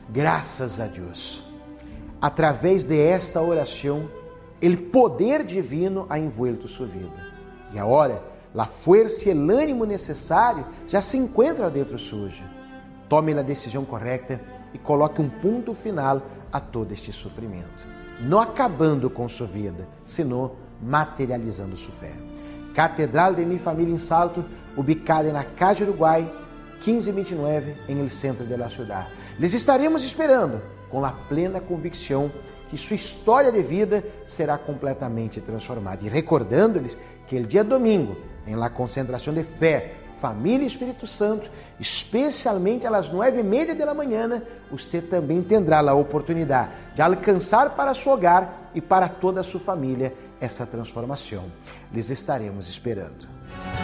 Graças a Deus. Através de esta oração, o poder divino ha envuelto sua vida. E agora, a força e o ânimo necessário já se encontram dentro suja. Tome a decisão correta e coloque um ponto final a todo este sofrimento. Não acabando com sua vida, senão materializando sua fé. Catedral de Mi Família em Salto, ubicada na Calle Uruguai, 1529, em el centro de la ciudad. Les estaremos esperando com a plena convicção que sua história de vida será completamente transformada. E recordando-lhes que o dia domingo, em la concentração de fé, família e Espírito Santo, especialmente às 9:30 da manhã, você também terá a oportunidade de alcançar para seu hogar e para toda a sua família essa transformação. Les estaremos esperando.